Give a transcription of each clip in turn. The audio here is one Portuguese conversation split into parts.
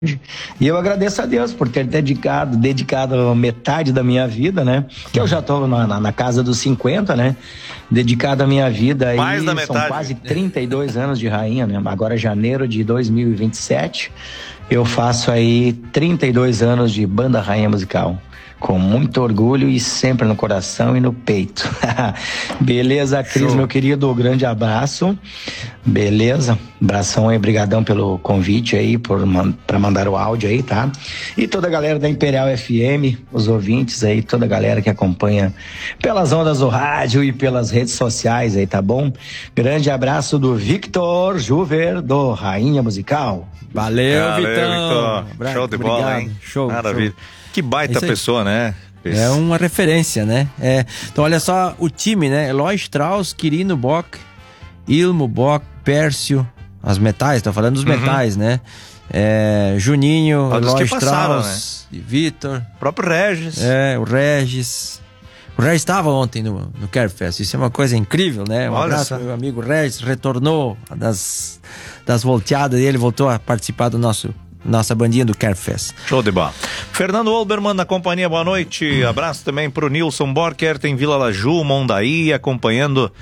E eu agradeço a Deus por ter dedicado metade da minha vida, né? Que eu já tô na casa dos 50, né? Dedicado a minha vida aí, mais da metade. São quase 32 anos de rainha, né? Agora janeiro de 2027, eu faço aí 32 anos de banda Rainha Musical. Com muito orgulho e sempre no coração e no peito. Beleza, Cris, show. Meu querido, grande abraço. Beleza? Abração aí, brigadão pelo convite aí, pra mandar o áudio aí, tá? E toda a galera da Imperial FM, os ouvintes aí, toda a galera que acompanha pelas ondas do rádio e pelas redes sociais aí, tá bom? Grande abraço do Victor Juver, do Rainha Musical. Valeu, Vitão. Show de bola, obrigado. Hein? Show. Maravilha. Show. Que baita pessoa, né? É uma referência, né? Então, olha só o time, né? Eloy Strauss, Quirino Bock, Ilmo Bock, Pércio, as metais, tô falando dos metais, né? Juninho, Eloy Strauss, né? Vitor. O próprio Regis. O Regis. O Regis estava ontem no Carefest, isso é uma coisa incrível, né? Um abraço, meu amigo Regis, retornou das volteadas dele, voltou a participar do nossa bandinha do Carefest. Show de bola. Fernando Olbermann na companhia, boa noite. Abraço também pro Nilson Borker, tem Vila Laju, Mondaí, acompanhando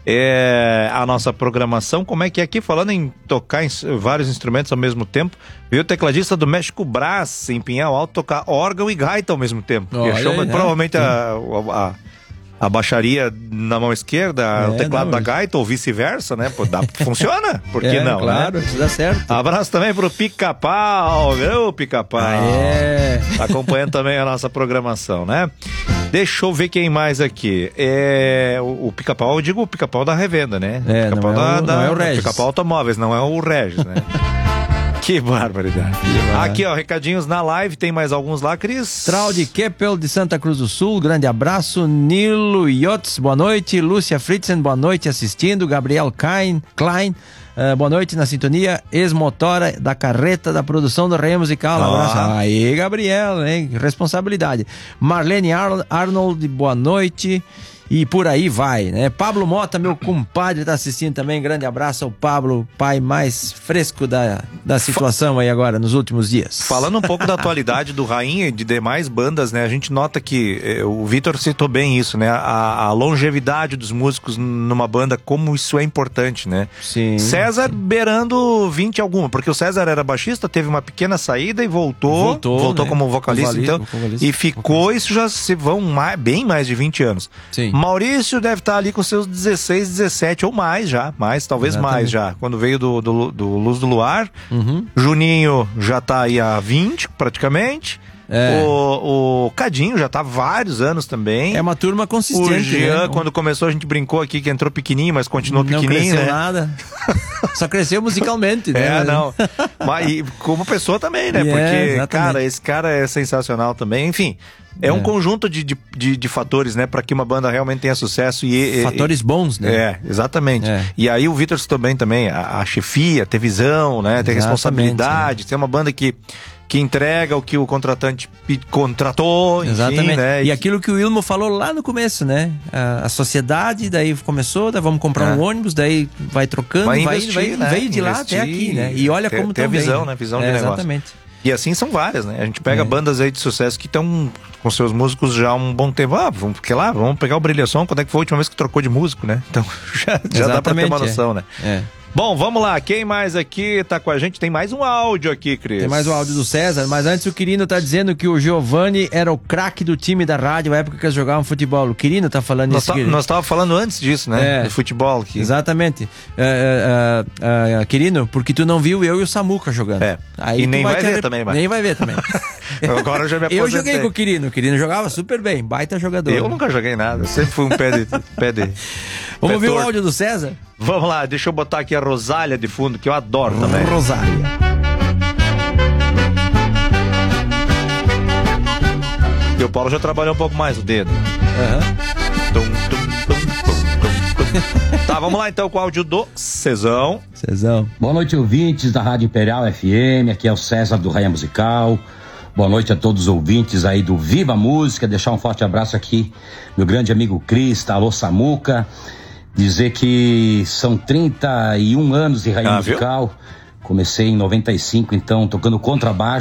a nossa programação. Como é que é aqui? Falando em tocar em vários instrumentos ao mesmo tempo, veio o tecladista do México Brás, em Pinhal Alto, tocar órgão e gaita ao mesmo tempo. Provavelmente a baixaria na mão esquerda, o teclado da gaita, ou vice-versa, né? Funciona? Por que não? Claro, né? Isso dá certo. Abraço também pro Pica-Pau, viu, Pica-Pau? Acompanhando também a nossa programação, né? Deixa eu ver quem mais aqui. O Pica-Pau, eu digo o Pica-Pau da revenda, né? Não é o Regis. Pica-Pau Automóveis, não é o Regis, né? Que barbaridade. Aqui, ó, recadinhos na live, tem mais alguns lá, Cris? Traude Keppel, de Santa Cruz do Sul, grande abraço. Nilo Yotz, boa noite. Lúcia Fritzen, boa noite assistindo. Gabriel Klein, boa noite na sintonia. Ex-motora da carreta da produção do Rainha Musical. Abraço. Aí, Gabriel, hein? Responsabilidade. Marlene Arnold, boa noite. E por aí vai, né? Pablo Mota, meu compadre, tá assistindo também. Grande abraço ao Pablo, pai mais fresco da situação aí agora, nos últimos dias. Falando um pouco da atualidade do Rainha e de demais bandas, né? A gente nota que o Vitor citou bem isso, né? A longevidade dos músicos numa banda, como isso é importante, né? Sim. César beirando 20 alguma, porque o César era baixista, teve uma pequena saída e voltou né? Como vocalista, e ficou, isso já se vão bem mais de 20 anos. Sim. Maurício deve estar ali com seus 16, 17 ou mais já, talvez mais já, quando veio do Luz do Luar. Juninho já tá aí há 20 praticamente. O Cadinho já tá há vários anos também. É uma turma consistente. O Jean, né? quando começou, a gente brincou aqui que entrou pequenininho, mas continuou pequenininho, não cresceu né? nada. Só cresceu musicalmente, né? Não. Mas e como pessoa também, né? Porque, cara, esse cara é sensacional também. Enfim, é um conjunto de fatores, né? Pra que uma banda realmente tenha sucesso. Fatores bons, né? Exatamente. E aí o Vitor citou bem também a chefia, ter visão, né? Ter responsabilidade, ter uma banda que entrega o que o contratante contratou, enfim, exatamente, né? E aquilo que o Ilmo falou lá no começo, né? A sociedade, daí começou, daí vamos comprar um ônibus, daí vai trocando, vai veio de lá até aqui, né? E olha como tem a visão, né? Visão de negócio. Exatamente. E assim são várias, né? A gente pega bandas aí de sucesso que estão com seus músicos já há um bom tempo. Vamos pegar o Brilhação, quando é que foi a última vez que trocou de músico, né? Então já dá pra ter uma noção, né? Bom, vamos lá, quem mais aqui tá com a gente? Tem mais um áudio aqui, Cris. Tem mais um áudio do César, mas antes o Quirino tá dizendo que o Giovanni era o craque do time da rádio na época que eles jogavam futebol. O Quirino tá falando isso. Nós tava falando antes disso, né? Do futebol aqui. Exatamente. Quirino, porque tu não viu eu e o Samuca jogando. Aí e nem vai ver também, Nem vai ver também. Agora eu já me aposentei. Eu joguei com o Quirino. O Quirino jogava super bem, baita jogador. Eu nunca joguei nada, eu sempre fui um pé de Vamos ouvir o áudio do César? Vamos lá, deixa eu botar aqui a Rosália de fundo, que eu adoro também. Rosália. E o Paulo já trabalhou um pouco mais o dedo. Tá, vamos lá então com o áudio do Cezão. Boa noite, ouvintes da Rádio Imperial FM, aqui é o César do Rainha Musical. Boa noite a todos os ouvintes aí do Viva Música, deixar um forte abraço aqui, meu grande amigo Cris, alô Samuca, dizer que são 31 anos de Rainha Musical, comecei em 95, então tocando contrabaixo.